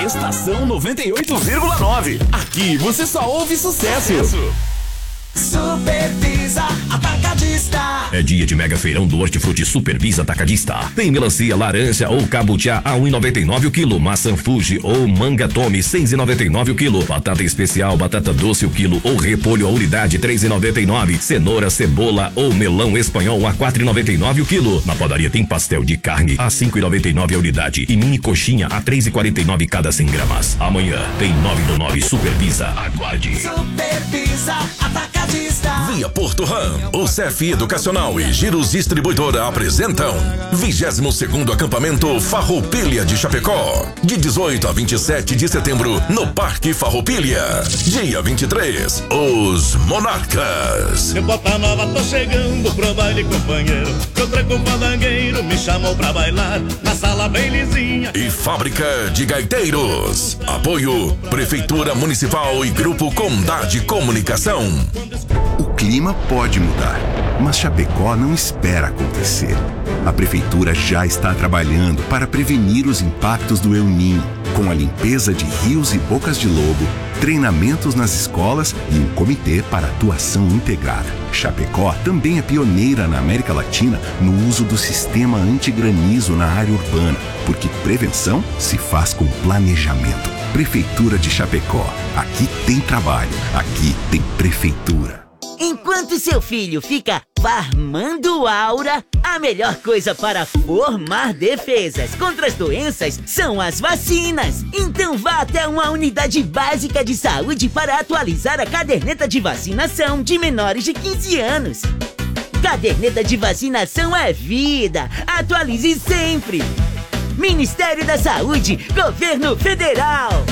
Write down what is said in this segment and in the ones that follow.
Estação 98,9. Aqui você só ouve sucesso. Supervisa Atacadista. É dia de mega feirão do Hortifruti Supervisa Atacadista. Tem melancia, laranja ou cabutiá a 1,99 o quilo. Maçã Fuji ou manga Tome 6,99 o quilo. Batata especial, batata doce o quilo ou repolho a unidade 3,99. Cenoura, cebola ou melão espanhol a 4,99 o quilo. Na padaria tem pastel de carne a 5,99 a unidade e mini coxinha a 3,49 cada 100 gramas. Amanhã tem 9,9 Supervisa. Aguarde. Supervisa Atacadista. Via Porto Ram, o CEF Educacional e Giros Distribuidora apresentam 22º acampamento Farroupilha de Chapecó, de 18 a 27 de setembro no Parque Farroupilha. Dia 23, os Monarcas. Eu bota nova, tô chegando pro baile, companheiro. Eu tranco um fandangueiro, me chamou pra bailar na sala bem lisinha. E Fábrica de Gaiteiros. Apoio Prefeitura Municipal e Grupo Condade Comunicação. O clima pode mudar, mas Chapecó não espera acontecer. A Prefeitura já está trabalhando para prevenir os impactos do El Niño, com a limpeza de rios e bocas de lobo, treinamentos nas escolas e um comitê para atuação integrada. Chapecó também é pioneira na América Latina no uso do sistema antigranizo na área urbana, porque prevenção se faz com planejamento. Prefeitura de Chapecó. Aqui tem trabalho, aqui tem Prefeitura. Enquanto seu filho fica farmando aura, a melhor coisa para formar defesas contra as doenças são as vacinas. Então vá até uma unidade básica de saúde para atualizar a caderneta de vacinação de menores de 15 anos. Caderneta de vacinação é vida. Atualize sempre. Ministério da Saúde, Governo Federal.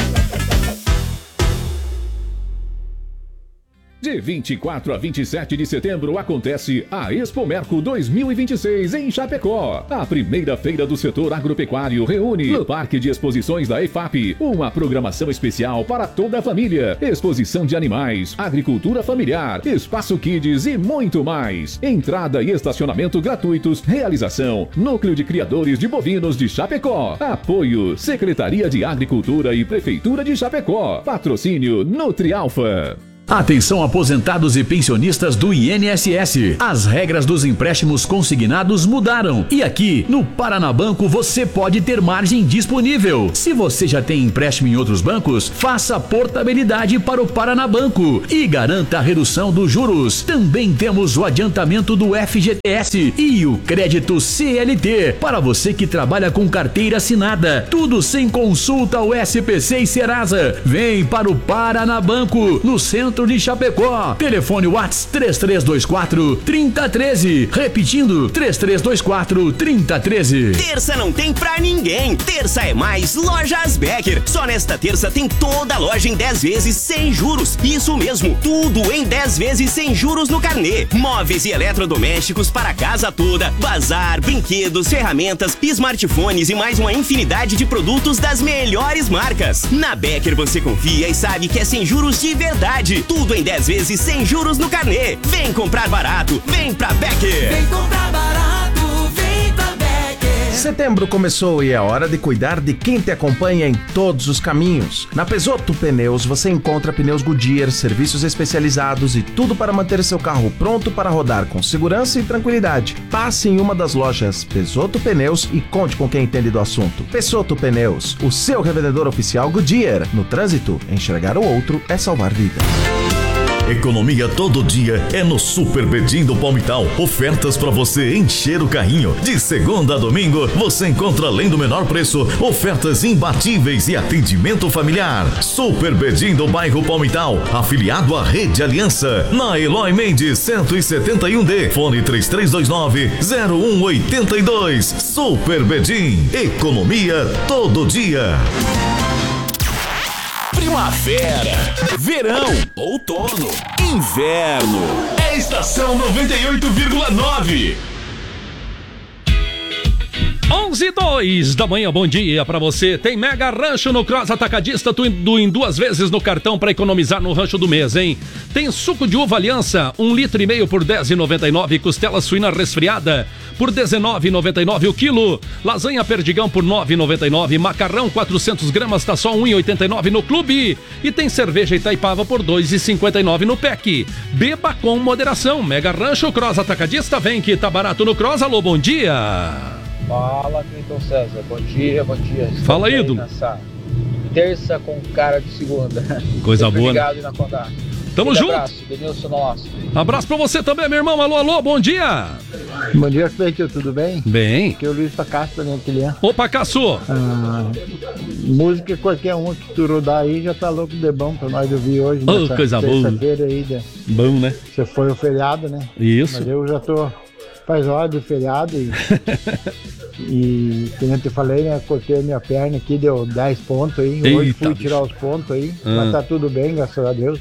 De 24 a 27 de setembro acontece a Expomerco 2026 em Chapecó. A primeira feira do setor agropecuário reúne no Parque de Exposições da EFAP uma programação especial para toda a família. Exposição de animais, agricultura familiar, espaço kids e muito mais. Entrada e estacionamento gratuitos. Realização: Núcleo de Criadores de Bovinos de Chapecó. Apoio: Secretaria de Agricultura e Prefeitura de Chapecó. Patrocínio: Nutrialfa. Atenção, aposentados e pensionistas do INSS. As regras dos empréstimos consignados mudaram. E aqui, no Paranabanco, você pode ter margem disponível. Se você já tem empréstimo em outros bancos, faça portabilidade para o Paranabanco e garanta a redução dos juros. Também temos o adiantamento do FGTS e o crédito CLT para você que trabalha com carteira assinada. Tudo sem consulta ao SPC e Serasa. Vem para o Paranabanco, no centro de Chapecó. Telefone WhatsApp 3324-3013. Repetindo, 3324-3013. Terça não tem pra ninguém. Terça é mais Lojas Becker. Só nesta terça tem toda a loja em 10 vezes sem juros. Isso mesmo, tudo em 10 vezes sem juros no carnê. Móveis e eletrodomésticos para a casa toda. Bazar, brinquedos, ferramentas, smartphones e mais uma infinidade de produtos das melhores marcas. Na Becker você confia e sabe que é sem juros de verdade. Tudo em 10 vezes sem juros no carnê. Vem comprar barato, vem pra Becker. Vem comprar barato, vem pra Becker. Setembro começou e é hora de cuidar de quem te acompanha em todos os caminhos. Na Peugeot Pneus você encontra pneus Goodyear, serviços especializados e tudo para manter seu carro pronto para rodar com segurança e tranquilidade. Passe em uma das lojas Peugeot Pneus e conte com quem entende do assunto. Peugeot Pneus, o seu revendedor oficial Goodyear. No trânsito, enxergar o outro é salvar vidas. Economia todo dia é no Super Bedim do Palmital. Ofertas para você encher o carrinho. De segunda a domingo, você encontra, além do menor preço, ofertas imbatíveis e atendimento familiar. Super Bedim do bairro Palmital, afiliado à Rede Aliança. Na Eloy Mendes 171D, fone 3329-0182. Super Bedim, economia todo dia. Primavera, verão, outono, inverno. É Estação 98,9. 11:02 da manhã, bom dia pra você. Tem Mega Rancho no Cross Atacadista, tudo em 2 vezes no cartão pra economizar no rancho do mês, hein? Tem suco de uva Aliança, 1,5 litro por R$10,99. Costela suína resfriada por R$19,99 o quilo. Lasanha Perdigão por R$9,99. Macarrão 400 gramas tá só R$1,89 no Clube. E tem cerveja Itaipava por R$2,59 no PEC. Beba com moderação. Mega Rancho Cross Atacadista, vem que tá barato no Cross. Alô, bom dia. Fala, Cleiton César. Bom dia, bom dia. Fala, ídolo. Nessa terça com cara de segunda. Coisa boa, né? Obrigado, Inaconda. Tamo junto. Abraço, Denilson nosso. Abraço pra você também, meu irmão. Alô, alô, bom dia. Bom dia, Cleiton, tudo bem? Bem. Aqui é o Luiz Pacasso, né, Quilian? Opa, Caçu. Música qualquer uma que tu rodar aí já tá louco de bom pra nós ouvir hoje. Oh, coisa boa. Aí, bom, né? Você foi o feriado, né? Isso. Mas eu já tô... Faz hora de feriado e como eu te falei, né? Cortei a minha perna aqui, deu 10 pontos aí. Hoje fui tirar os pontos aí, mas tá tudo bem, graças a Deus.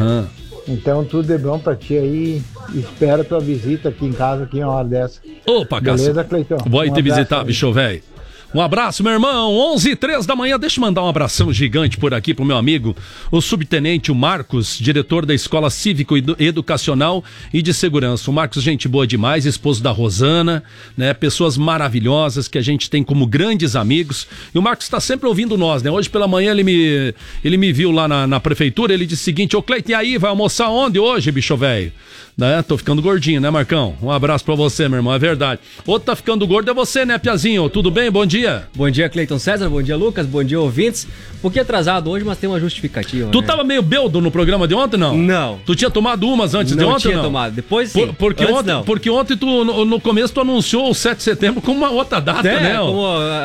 Então tudo é bom pra ti aí. Espero tua visita aqui em casa aqui uma hora dessa. Opa, beleza, Cleiton? Vou aí te visitar, bicho velho. Um abraço, meu irmão. 11:03 da manhã. Deixa eu mandar um abração gigante por aqui pro meu amigo, o subtenente o Marcos, diretor da Escola Cívico-Educacional e de Segurança. O Marcos, gente boa demais, esposo da Rosana, né? Pessoas maravilhosas que a gente tem como grandes amigos. E o Marcos está sempre ouvindo nós, né? Hoje pela manhã ele me viu lá na prefeitura, ele disse o seguinte: ô Cleiton, e aí, vai almoçar onde hoje, bicho velho? Né? Tô ficando gordinho, né, Marcão? Um abraço pra você, meu irmão, é verdade. Outro tá ficando gordo é você, né, Piazinho? Tudo bem? Bom dia. Bom dia, Cleiton César, bom dia, Lucas, bom dia, ouvintes. Um pouquinho atrasado hoje, mas tem uma justificativa. Tu tava meio beldo no programa de ontem, não? Não. Tu tinha tomado umas antes de ontem, não? Não tinha tomado, depois sim. Porque ontem tu, no começo tu anunciou o 7 de setembro como uma outra data, né? Como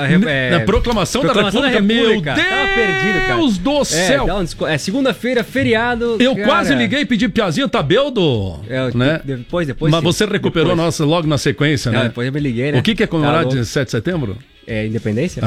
a proclamação da República. Meu Deus tava perdido, cara. Do céu. Segunda-feira, feriado. Eu quase liguei e pedi, Piazinho, tá beldo? Né? Depois. Mas você recuperou nossa logo na sequência, né? Depois eu me liguei, né? O que é comemorar de 7 de setembro? É independência?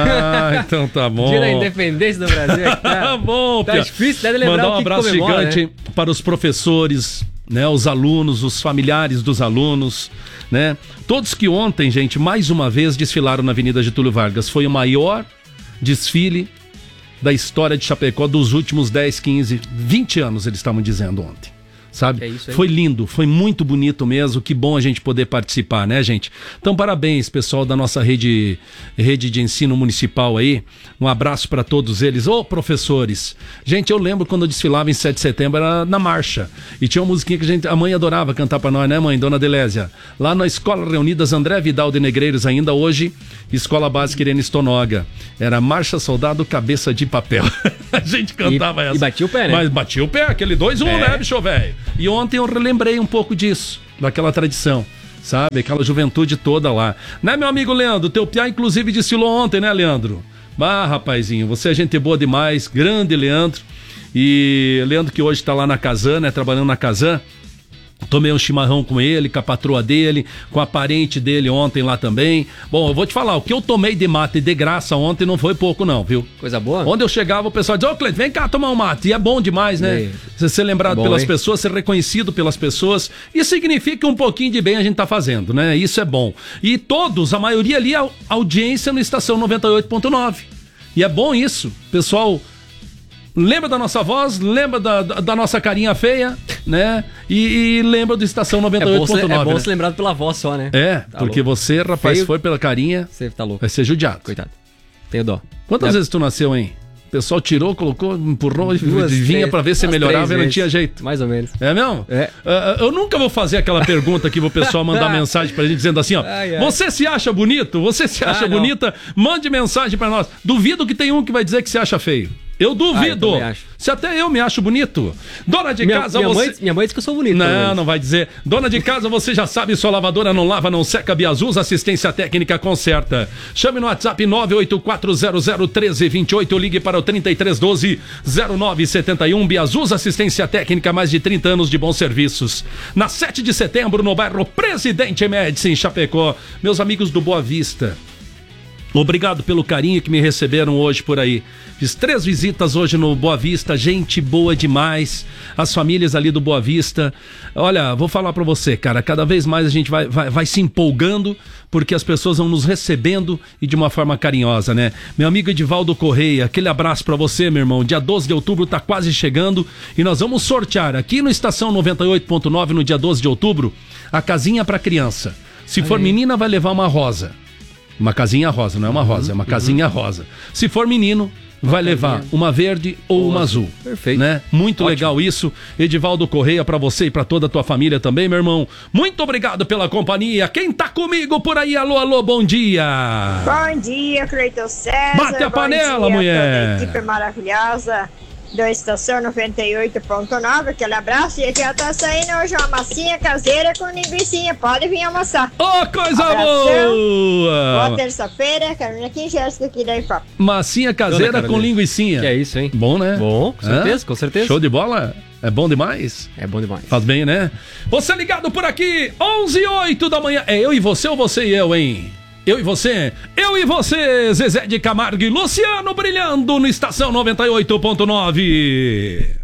Então tá bom. Dia da independência do Brasil. Tá bom, tá difícil, deve lembrar. Mandar um abraço gigante, né, para os professores, né, os alunos, os familiares dos alunos, né? Todos que ontem, gente, mais uma vez desfilaram na Avenida Getúlio Vargas. Foi o maior desfile da história de Chapecó dos últimos 10, 15, 20 anos, eles estavam dizendo ontem. Sabe? Foi lindo, foi muito bonito mesmo, que bom a gente poder participar, né, gente? Então, parabéns, pessoal da nossa rede de ensino municipal aí, um abraço para todos eles. Ô, professores, gente, eu lembro quando eu desfilava em 7 de setembro, era na marcha, e tinha uma musiquinha que a mãe adorava cantar para nós, né, mãe? Dona Delésia, lá na Escola Reunidas André Vidal de Negreiros, ainda hoje, Escola Básica Irene Stonoga, era Marcha Soldado Cabeça de Papel. A gente cantava essa. E batia o pé, né? Mas batia o pé, aquele 2-1, né, bicho velho? E ontem eu relembrei um pouco disso, daquela tradição, sabe? Aquela juventude toda lá. Né, meu amigo Leandro? Teu piá, inclusive, desfilou ontem, né, Leandro? Rapazinho, você é gente boa demais, grande Leandro. E Leandro que hoje tá lá na Casan, né, trabalhando na Casan. Tomei um chimarrão com ele, com a patroa dele, com a parente dele ontem lá também. Bom, eu vou te falar, o que eu tomei de mate de graça ontem não foi pouco não, viu? Coisa boa. Onde eu chegava o pessoal dizia, ô Cleiton, vem cá tomar um mate. E é bom demais, né? Você ser lembrado pelas pessoas, ser reconhecido pelas pessoas. Isso significa que um pouquinho de bem a gente tá fazendo, né? Isso é bom. E todos, a maioria ali, a audiência no Estação 98.9. E é bom isso, pessoal. Lembra da nossa voz, lembra da nossa carinha feia, né? E lembra do Estação 98.9. É bom ser lembrado pela voz só, né? Tá porque louco. Você, rapaz, feio, foi pela carinha, você tá louco. Vai ser judiado. Coitado. Tenho dó. Quantas vezes tu nasceu, hein? O pessoal tirou, colocou, empurrou, vinha pra ver se melhorava e não tinha jeito. Mais ou menos. É mesmo? Eu nunca vou fazer aquela pergunta aqui pro pessoal mandar mensagem pra gente dizendo assim, ó. Você se acha bonito? Você se acha bonita? Mande mensagem pra nós. Duvido que tem um que vai dizer que se acha feio. Eu duvido. Se até eu me acho bonito. Dona de casa, minha mãe diz que eu sou bonito. Não vai dizer. Dona de casa, você já sabe, sua lavadora não lava, não seca. Biazus, assistência técnica conserta. Chame no WhatsApp 984001328. Ligue para o 3312-0971. Biazus, assistência técnica, mais de 30 anos de bons serviços. Na 7 de setembro, no bairro Presidente Médici, em Chapecó. Meus amigos do Boa Vista. Obrigado pelo carinho que me receberam hoje por aí. Fiz 3 visitas hoje no Boa Vista, gente boa demais. As famílias ali do Boa Vista. Olha, vou falar pra você, cara, cada vez mais a gente vai se empolgando, porque as pessoas vão nos recebendo e de uma forma carinhosa, né? Meu amigo Edivaldo Correia, aquele abraço pra você, meu irmão. Dia 12 de outubro tá quase chegando e nós vamos sortear aqui no Estação 98.9 no dia 12 de outubro a casinha pra criança. Se for menina, vai levar uma rosa. Uma casinha rosa, não é uma rosa, é uma casinha rosa. Se for menino, vai levar uma verde ou uma azul. Perfeito. Né? Muito legal isso. Edivaldo Correia, pra você e pra toda a tua família também, meu irmão. Muito obrigado pela companhia. Quem tá comigo por aí? Alô, alô, bom dia. Bom dia, Cleiton César. Bate a panela, mulher. Toda a equipe maravilhosa da Estação 98.9, aquele abraço. E aqui já tá saindo hoje uma massinha caseira com linguicinha, pode vir almoçar. Ô, coisa Abração. boa! Boa terça-feira, Carolina aqui, Jéssica aqui da IFAP. Massinha caseira com linguicinha. Que é isso, hein? Bom, né? Bom, com certeza, com certeza. Show de bola? É bom demais? É bom demais. Faz bem, né? Você ligado por aqui, 11h08 da manhã. É eu e você ou você e eu, hein? Eu e você, Zezé de Camargo e Luciano brilhando no Estação 98.9.